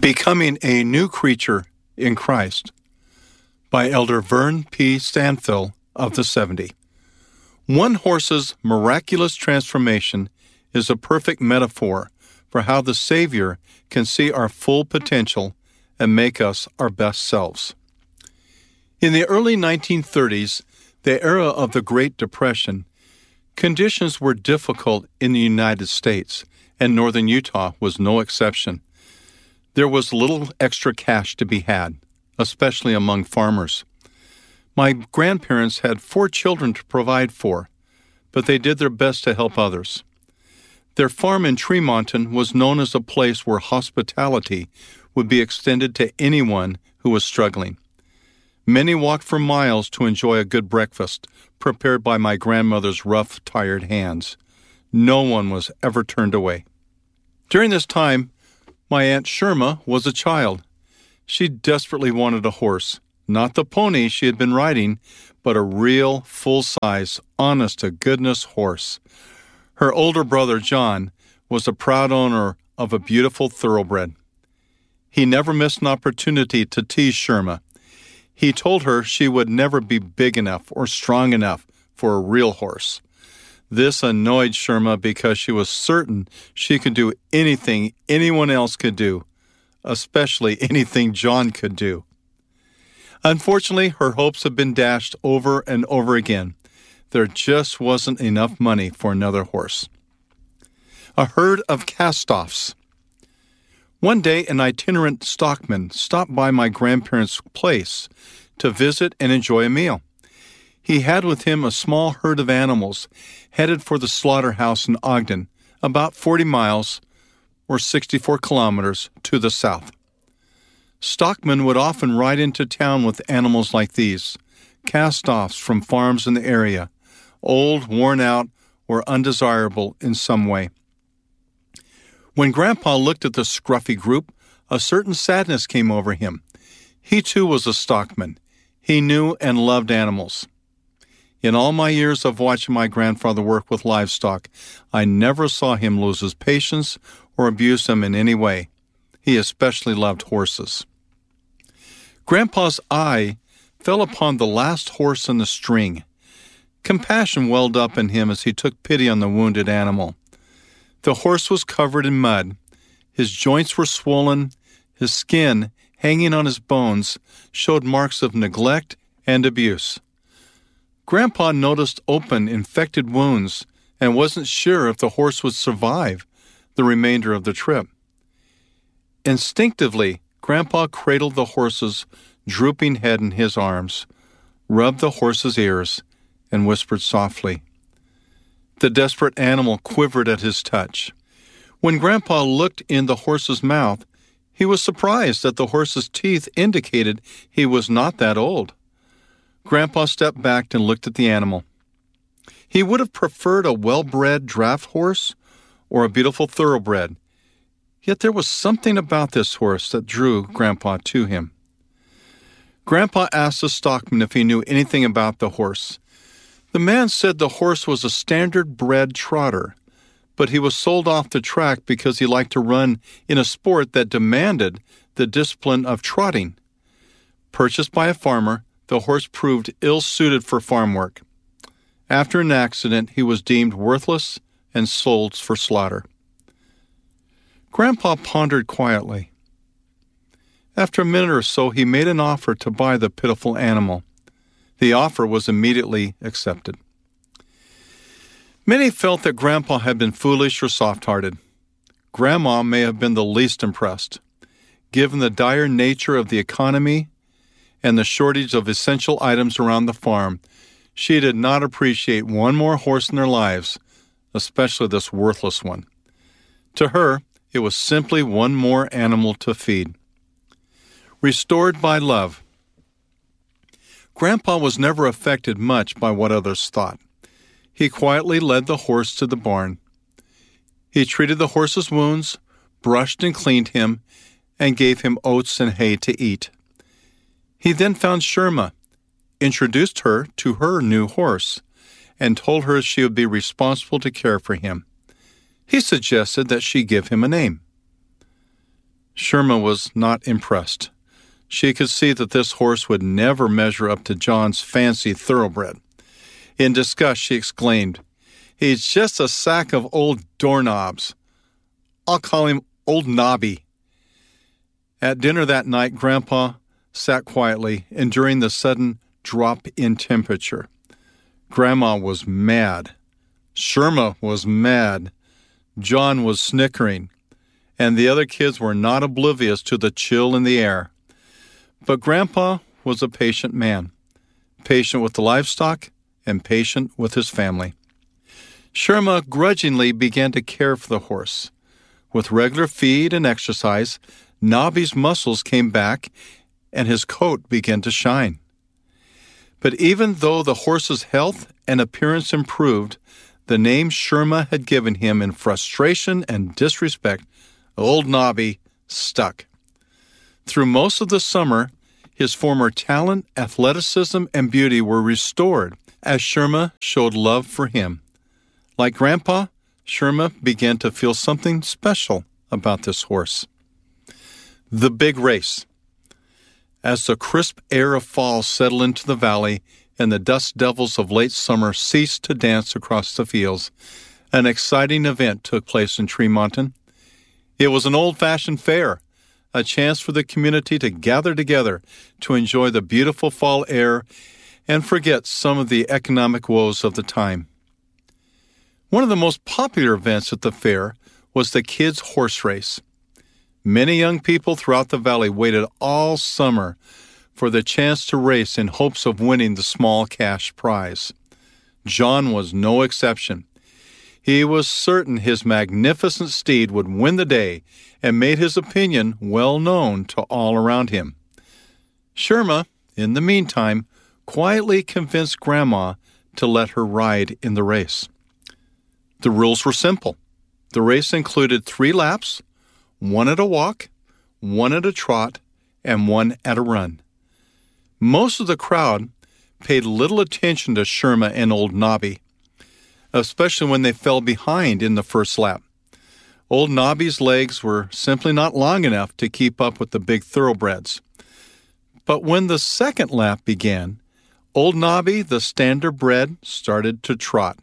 Becoming a New Creature in Christ by Elder Vern P. Stanfill of the 70. One horse's miraculous transformation is a perfect metaphor for how the Savior can see our full potential and make us our best selves. In the early 1930s, the era of the Great Depression, conditions were difficult in the United States, and northern Utah was no exception. There was little extra cash to be had, especially among farmers. My grandparents had 4 children to provide for, but they did their best to help others. Their farm in Tremonton was known as a place where hospitality would be extended to anyone who was struggling. Many walked for miles to enjoy a good breakfast prepared by my grandmother's rough, tired hands. No one was ever turned away. During this time, my Aunt Sherma was a child. She desperately wanted a horse, not the pony she had been riding, but a real, full-size, honest-to-goodness horse. Her older brother, John, was a proud owner of a beautiful thoroughbred. He never missed an opportunity to tease Sherma. He told her she would never be big enough or strong enough for a real horse. This annoyed Sherma because she was certain she could do anything anyone else could do, especially anything John could do. Unfortunately, her hopes had been dashed over and over again. There just wasn't enough money for another horse. A herd of cast-offs. One day, an itinerant stockman stopped by my grandparents' place to visit and enjoy a meal. He had with him a small herd of animals headed for the slaughterhouse in Ogden, about 40 miles or 64 kilometers to the south. Stockmen would often ride into town with animals like these, cast-offs from farms in the area, old, worn out, or undesirable in some way. When Grandpa looked at the scruffy group, a certain sadness came over him. He too was a stockman. He knew and loved animals. In all my years of watching my grandfather work with livestock, I never saw him lose his patience or abuse them in any way. He especially loved horses. Grandpa's eye fell upon the last horse in the string. Compassion welled up in him as he took pity on the wounded animal. The horse was covered in mud. His joints were swollen. His skin, hanging on his bones, showed marks of neglect and abuse. Grandpa noticed open, infected wounds and wasn't sure if the horse would survive the remainder of the trip. Instinctively, Grandpa cradled the horse's drooping head in his arms, rubbed the horse's ears, and whispered softly. The desperate animal quivered at his touch. When Grandpa looked in the horse's mouth, he was surprised that the horse's teeth indicated he was not that old. Grandpa stepped back and looked at the animal. He would have preferred a well-bred draft horse or a beautiful thoroughbred, yet there was something about this horse that drew Grandpa to him. Grandpa asked the stockman if he knew anything about the horse. The man said the horse was a standard-bred trotter, but he was sold off the track because he liked to run in a sport that demanded the discipline of trotting. Purchased by a farmer, the horse proved ill-suited for farm work. After an accident, he was deemed worthless and sold for slaughter. Grandpa pondered quietly. After a minute or so, he made an offer to buy the pitiful animal. The offer was immediately accepted. Many felt that Grandpa had been foolish or soft-hearted. Grandma may have been the least impressed. Given the dire nature of the economy and the shortage of essential items around the farm, she did not appreciate one more horse in their lives, especially this worthless one. To her, it was simply one more animal to feed. Restored by love. Grandpa was never affected much by what others thought. He quietly led the horse to the barn. He treated the horse's wounds, brushed and cleaned him, and gave him oats and hay to eat. He then found Sherma, introduced her to her new horse, and told her she would be responsible to care for him. He suggested that she give him a name. Sherma was not impressed. She could see that this horse would never measure up to John's fancy thoroughbred. In disgust, she exclaimed, "He's just a sack of old doorknobs. I'll call him Old Nobby." At dinner that night, Grandpa sat quietly, enduring the sudden drop in temperature. Grandma was mad. Sherma was mad. John was snickering, and the other kids were not oblivious to the chill in the air. But Grandpa was a patient man, patient with the livestock and patient with his family. Sherma grudgingly began to care for the horse. With regular feed and exercise, Nobby's muscles came back and his coat began to shine. But even though the horse's health and appearance improved, the name Sherma had given him in frustration and disrespect, Old Nobby, stuck. Through most of the summer, his former talent, athleticism, and beauty were restored as Sherma showed love for him. Like Grandpa, Sherma began to feel something special about this horse. The big race. As the crisp air of fall settled into the valley and the dust devils of late summer ceased to dance across the fields, an exciting event took place in Tremonton. It was an old-fashioned fair, a chance for the community to gather together to enjoy the beautiful fall air and forget some of the economic woes of the time. One of the most popular events at the fair was the kids' horse race. Many young people throughout the valley waited all summer for the chance to race in hopes of winning the small cash prize. John was no exception. He was certain his magnificent steed would win the day and made his opinion well known to all around him. Sherma, in the meantime, quietly convinced Grandma to let her ride in the race. The rules were simple. The race included 3 laps, 1 at a walk, 1 at a trot, and 1 at a run. Most of the crowd paid little attention to Sherma and Old Nobby, especially when they fell behind in the first lap. Old Nobby's legs were simply not long enough to keep up with the big thoroughbreds. But when the second lap began, Old Nobby, the standardbred, started to trot.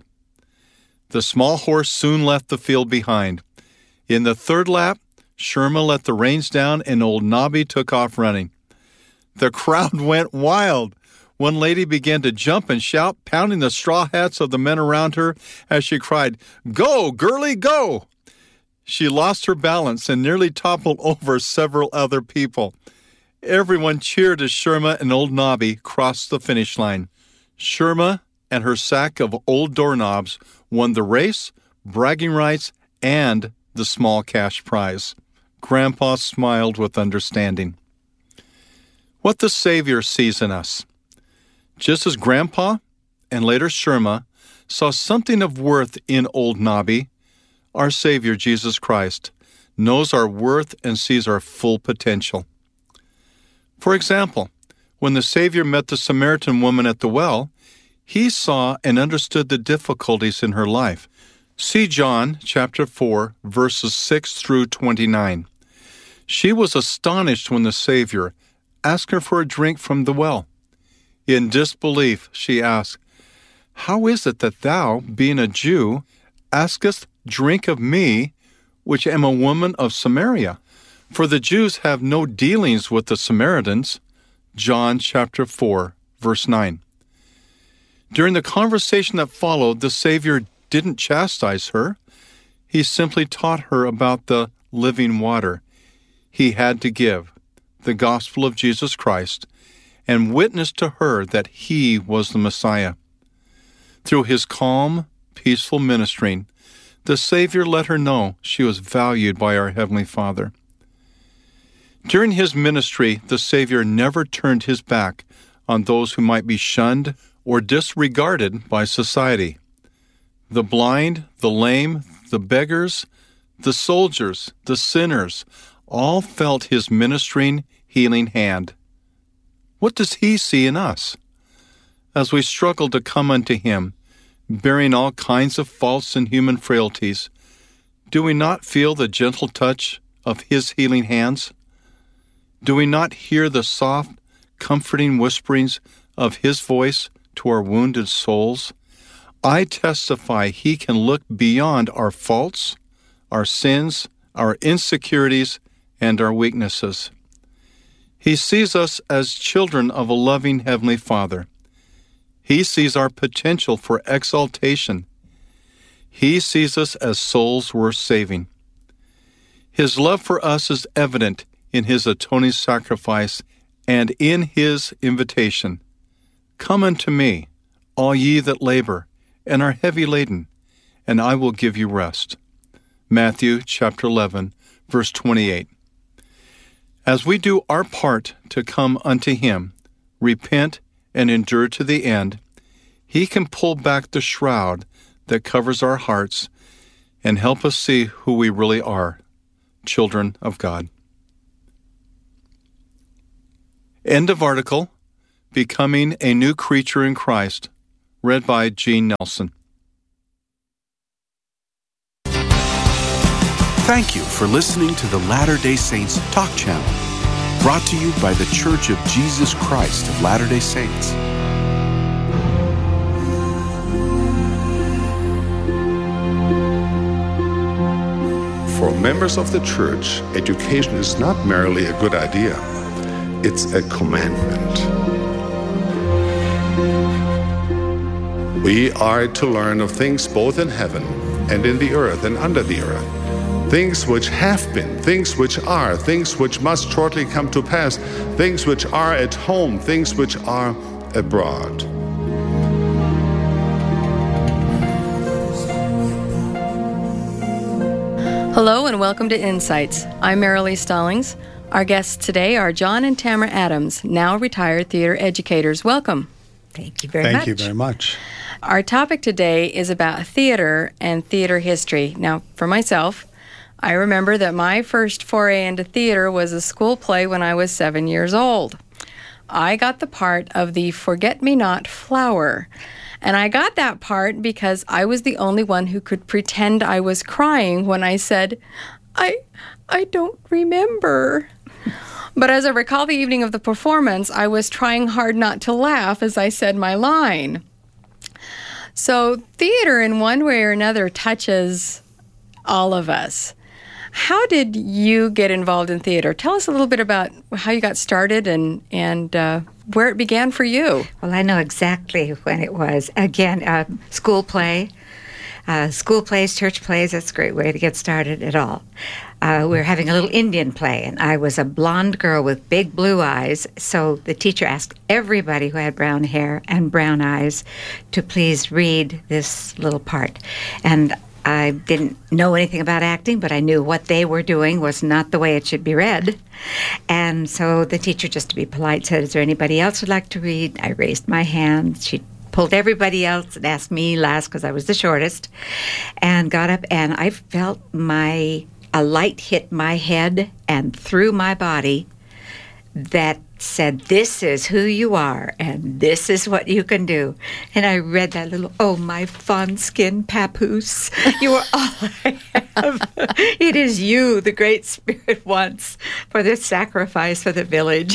The small horse soon left the field behind. In the third lap, Sherma let the reins down and Old Nobby took off running. The crowd went wild. One lady began to jump and shout, pounding the straw hats of the men around her as she cried, "Go, girlie, go!" She lost her balance and nearly toppled over several other people. Everyone cheered as Sherma and Old Nobby crossed the finish line. Sherma and her sack of old doorknobs won the race, bragging rights, and the small cash prize. Grandpa smiled with understanding. What the Savior sees in us. Just as Grandpa, and later Sherma, saw something of worth in Old Nobby, our Savior, Jesus Christ, knows our worth and sees our full potential. For example, when the Savior met the Samaritan woman at the well, he saw and understood the difficulties in her life. See John chapter 4, verses 6 through 29. She was astonished when the Savior asked her for a drink from the well. In disbelief, she asked, "How is it that thou, being a Jew, askest drink of me, which am a woman of Samaria? For the Jews have no dealings with the Samaritans." John chapter 4, verse 9. During the conversation that followed, the Savior didn't chastise her. He simply taught her about the living water he had to give, the gospel of Jesus Christ, and witnessed to her that he was the Messiah. Through his calm, peaceful ministering, the Savior let her know she was valued by our Heavenly Father. During his ministry, the Savior never turned his back on those who might be shunned or disregarded by society. The blind, the lame, the beggars, the soldiers, the sinners, all felt his ministering, healing hand. What does he see in us? As we struggle to come unto him, bearing all kinds of faults and human frailties, do we not feel the gentle touch of His healing hands? Do we not hear the soft, comforting whisperings of His voice to our wounded souls? I testify He can look beyond our faults, our sins, our insecurities, and our weaknesses. He sees us as children of a loving Heavenly Father. He sees our potential for exaltation. He sees us as souls worth saving. His love for us is evident in His atoning sacrifice and in His invitation. Come unto me, all ye that labor and are heavy laden, and I will give you rest. Matthew chapter 11, verse 28. As we do our part to come unto Him, repent, and endure to the end, He can pull back the shroud that covers our hearts and help us see who we really are, children of God. End of article. Becoming a New Creature in Christ, read by Gene Nelson. Thank you for listening to the Latter-day Saints Talk Channel, brought to you by the Church of Jesus Christ of Latter-day Saints. For members of the Church, education is not merely a good idea, it's a commandment. We are to learn of things both in heaven and in the earth and under the earth. Things which have been, things which are, things which must shortly come to pass, things which are at home, things which are abroad. Hello and welcome to Insights. I'm Marilee Stallings. Our guests today are John and Tamara Adams, now retired theater educators. Welcome. Thank you very much. Thank you very much. Our topic today is about theater and theater history. Now, for myself, I remember that my first foray into theater was a school play when I was 7 years old. I got the part of the Forget-Me-Not Flower, and I got that part because I was the only one who could pretend I was crying when I said, I don't remember. But as I recall the evening of the performance, I was trying hard not to laugh as I said my line. So theater in one way or another touches all of us. How did you get involved in theater? Tell us a little bit about how you got started and where it began for you. Well, I know exactly when it was. Again, school play. School plays, church plays, that's a great way to get started at all. We were having a little Indian play, and I was a blonde girl with big blue eyes, so the teacher asked everybody who had brown hair and brown eyes to please read this little part. And I didn't know anything about acting, but I knew what they were doing was not the way it should be read. And so the teacher, just to be polite, said, "Is there anybody else who'd like to read?" I raised my hand. She pulled everybody else and asked me last because I was the shortest, and got up, and I felt a light hit my head and through my body that said, "This is who you are, and this is what you can do." And I read that little, "Oh, my fawn-skin papoose, you are all I have. It is you the Great Spirit wants for this sacrifice for the village."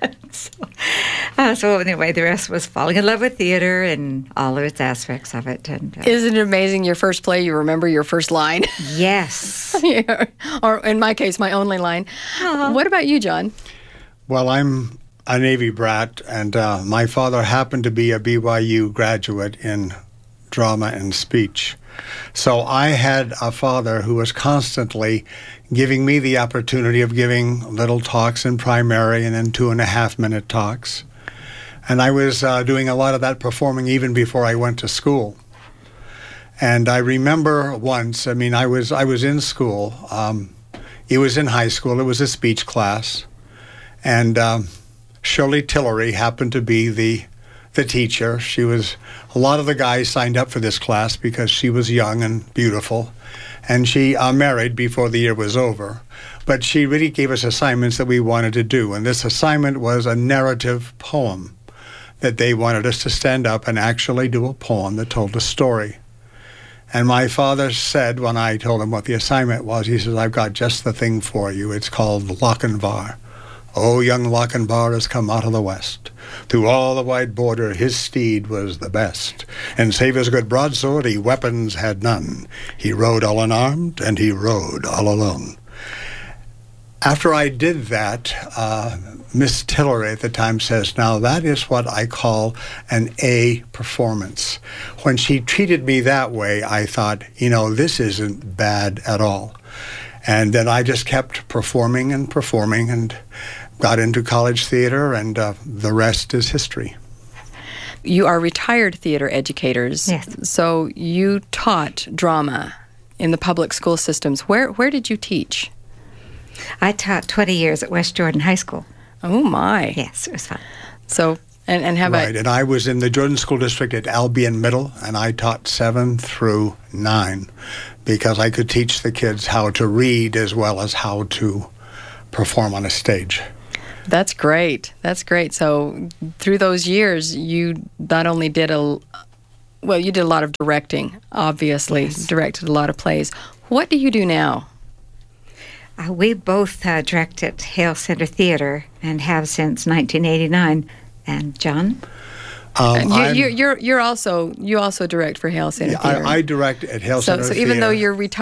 So anyway, the rest was falling in love with theater and all of its aspects of it. And Isn't it amazing your first play, you remember your first line? Yes. Yeah. Or in my case, my only line. What about you, John? Well, I'm a Navy brat, and my father happened to be a BYU graduate in drama and speech. So I had a father who was constantly giving me the opportunity of giving little talks in primary and then 2.5-minute talks. And I was doing a lot of that performing even before I went to school. And I remember once, I was in school. It was in high school. It was a speech class. And Shirley Tillery happened to be the teacher. A lot of the guys signed up for this class because she was young and beautiful. And she married before the year was over. But she really gave us assignments that we wanted to do. And this assignment was a narrative poem that they wanted us to stand up and actually do a poem that told a story. And my father said, when I told him what the assignment was, he says, I've got just the thing for you. It's called Lochinvar. Oh, young Lochinvar has come out of the west. Through all the wide border his steed was the best. And save his good broadsword, he weapons had none. He rode all unarmed, and he rode all alone. After I did that, Miss Tillery at the time says, now that is what I call an A performance. When she treated me that way, I thought, this isn't bad at all. And then I just kept performing and got into college theater, and the rest is history. You are retired theater educators. Yes. So you taught drama in the public school systems. Where did you teach? I taught 20 years at West Jordan High School. Oh, my. Yes, it was fun. So, and how about... Right, and I was in the Jordan School District at Albion Middle, and I taught 7 through 9 because I could teach the kids how to read as well as how to perform on a stage. That's great. That's great. So through those years, you not only did you did a lot of directing, obviously, Yes. directed a lot of plays. What do you do now? We both direct at Hale Center Theater and have since 1989. And John? You also direct for Hale Center Theater. I direct at Hale Center So Theater. even though you're retired,